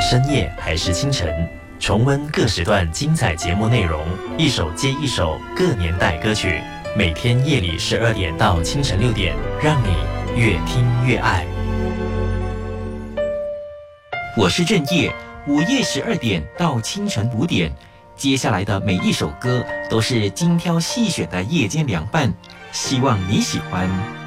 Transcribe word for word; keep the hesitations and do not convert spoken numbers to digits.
深夜还是清晨，重温各时段精彩节目内容，一首接一首各年代歌曲。每天夜里十二点到清晨六点，让你越听越爱。 我是郑业，午夜十二点到清晨五点，接下来的每一首歌都是精挑细选的夜间凉拌，希望你喜欢。